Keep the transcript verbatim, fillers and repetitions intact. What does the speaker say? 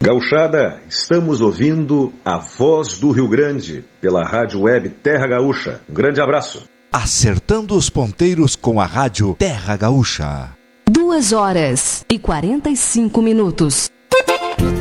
Gauchada, estamos ouvindo a Voz do Rio Grande, pela Rádio Web Terra Gaúcha. Um grande abraço. Acertando os ponteiros com a Rádio Terra Gaúcha. Duas horas e quarenta e cinco minutos.